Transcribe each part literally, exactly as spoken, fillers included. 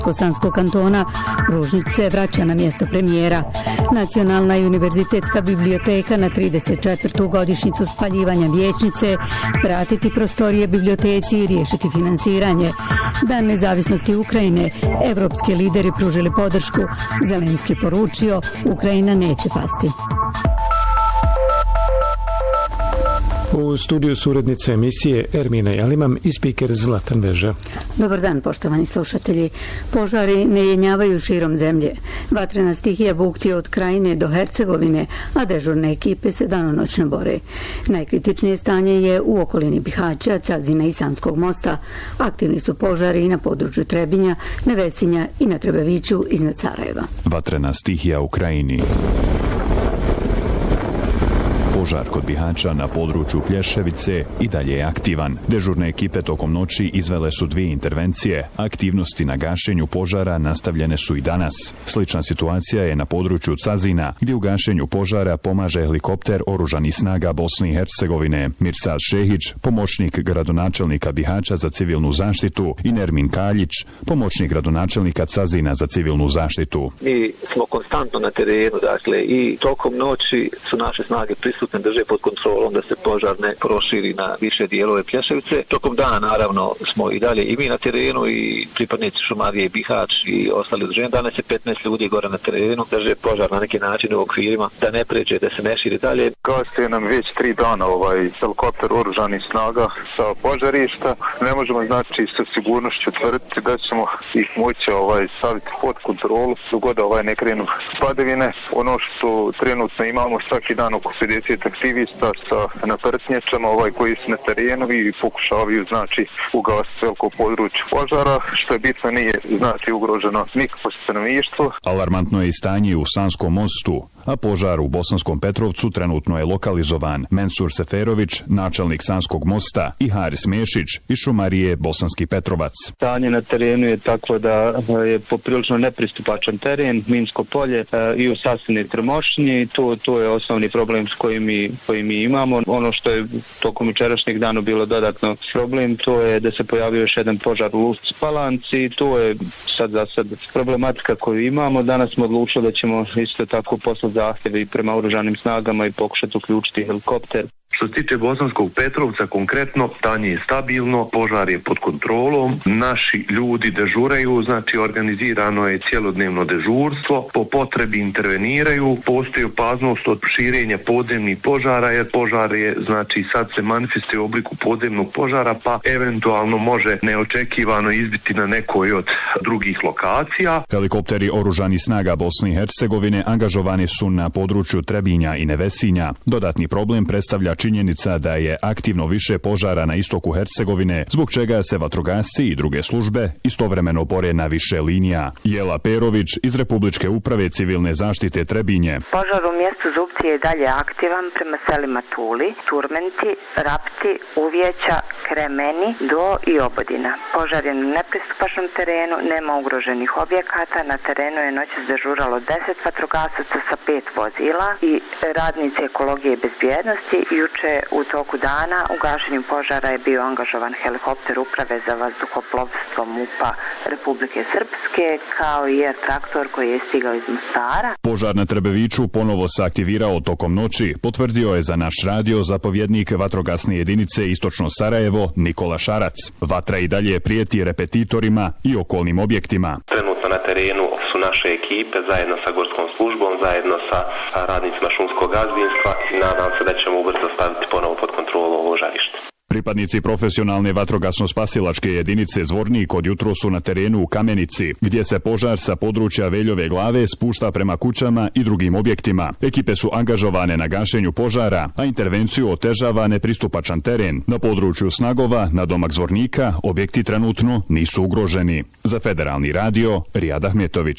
Kosanskog kantona Ružnić se vraća na mjesto premijera. Nacionalna i univerzitetska biblioteka na trideset četvrtu godišnjicu spaljivanja vijećnice, vratiti prostorije biblioteci i riješiti finansiranje. Dan nezavisnosti Ukrajine, evropski lideri pružili podršku. Zelenski poručio, Ukrajina neće pasti. U studiju su urednice emisije Ermina Jalimam i spiker Zlatan Veža. Dobar dan, poštovani slušatelji. Požari ne jenjavaju širom zemlje. Vatrena stihija bukti od Krajine do Hercegovine, a dežurne ekipe se danonoćno bore. Najkritičnije stanje je u okolini Bihaća, Cazina i Sanskog mosta. Aktivni su požari i na području Trebinja, Nevesinja i na Trebeviću iznad Sarajeva. Vatrena stihija u Krajini. Požar kod Bihaća na području Plješevice i dalje je aktivan. Dežurne ekipe tokom noći izvele su dvije intervencije. Aktivnosti na gašenju požara nastavljene su i danas. Slična situacija je na području Cazina, gdje u gašenju požara pomaže helikopter Oružanih snaga Bosne i Hercegovine. Mirsad Šehić, pomoćnik gradonačelnika Bihaća za civilnu zaštitu, i Nermin Kaljić, pomoćnik gradonačelnika Cazina za civilnu zaštitu. Mi smo konstantno na terenu, dakle, i tokom noći su naše snage prisutne, drže pod kontrolom da se požar ne proširi na više dijelove Plješevice. Tokom dana, naravno, smo i dalje i mi na terenu i pripadnici Šumadije i Bihać i ostali udruženja. Danas je petnaest ljudi gore na terenu, drže požar na neki način u okvirima, da ne pređe, da se ne širi dalje. Gaste nam već tri dana ovaj helikopter Oružanih snaga sa požarišta. Ne možemo, znači, sa sigurnošću tvrditi da ćemo ih moći ovaj staviti pod kontrolu dok god ovaj ne krenu padavine. Ono što trenutno imamo, svaki dan oko pedeset aktivista sa naprtnjačama ovaj, koji su na terenu i pokušavaju, znači, ugasiti veliko područje požara, što je bitno nije, znači, ugroženo nikakvo stanovništvo. Alarmantno je i stanje u Sanskom mostu, a požar u Bosanskom Petrovcu trenutno je lokalizovan. Mensur Seferović, načelnik Sanskog mosta, i Haris Mešić iz Šumarije Bosanski Petrovac. Stanje na terenu je takvo da je poprilično nepristupačan teren, minsko polje i u Sasini Trmošnji. To, to je osnovni problem s kojim mi, koji mi imamo. Ono što je tokom jučerašnjeg dana bilo dodatno problem, to je da se pojavio još jedan požar u Lufc Palanci. To je sad za sad problematika koju imamo. Danas smo odlučili da ćemo isto tako poslati zahtjeve i prema oružanim snagama i pokušati uključiti helikopter. Što se tiče Bosanskog Petrovca konkretno, stanje je stabilno, požar je pod kontrolom, naši ljudi dežuraju, znači organizirano je cjelodnevno dežurstvo, po potrebi interveniraju, postoji opasnost od širenja podzemnih požara, jer požar je, znači, sad se manifestuje u obliku podzemnog požara, pa eventualno može neočekivano izbiti na nekoj od drugih lokacija. Helikopteri Oružanih snaga Bosne i Hercegovine angažovani su na području Trebinja i Nevesinja. Dodatni problem predstavlja činjenica da je aktivno više požara na istoku Hercegovine, zbog čega se vatrogasci i druge službe istovremeno bore na više linija. Jela Perović iz Republičke uprave civilne zaštite Trebinje. Požar u mjestu Zubci je dalje aktivan prema selima Tuli, Turmenti, Rapti, Uvjeća, Kremeni, Do i Obodina. Požar je na nepristupačnom terenu, nema ugroženih objekata, na terenu je noćas dežuralo deset vatrogasaca sa pet vozila i radnici ekologije i bezbjednosti. Juče u toku dana u gašenju požara je bio angažovan helikopter Uprave za vazduhoplovstvo MUP-a Republike Srpske, kao i air traktor koji je stigao iz Mostara. Požar na Trebeviću ponovo se aktivirao tokom noći, potvrdio je za naš radio zapovjednik vatrogasne jedinice Istočno Sarajevo Nikola Šarac. Vatra i dalje prijeti repetitorima i okolnim objektima. Trenutno na terenu su naše ekipe zajedno sa gorskom službom, zajedno sa radnicima šumskog gazdinstva i nadam se da ćemo ubrzo staviti ponovo pod kontrolu ovo žarište. Pripadnici profesionalne vatrogasno-spasilačke jedinice Zvornik od jutro su na terenu u Kamenici, gdje se požar sa područja Veljove Glave spušta prema kućama i drugim objektima. Ekipe su angažovane na gašenju požara, a intervenciju otežava nepristupačan teren. Na području Snagova, na domak Zvornika, objekti trenutno nisu ugroženi. Za Federalni radio, Rijad Ahmetović.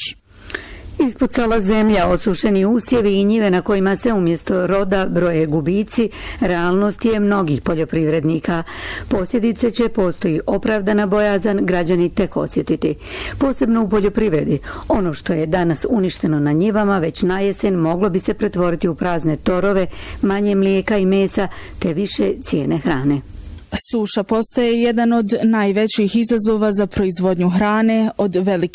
Ispucala zemlja, osušeni usjevi i njive na kojima se umjesto roda broje gubici, realnost je mnogih poljoprivrednika. Posljedice će, postoji opravdana bojazan, građani tek osjetiti. Posebno u poljoprivredi. Ono što je danas uništeno na njivama, već na jesen moglo bi se pretvoriti u prazne torove, manje mlijeka i mesa, te više cijene hrane. Suša postaje jedan od najvećih izazova za proizvodnju hrane od velikih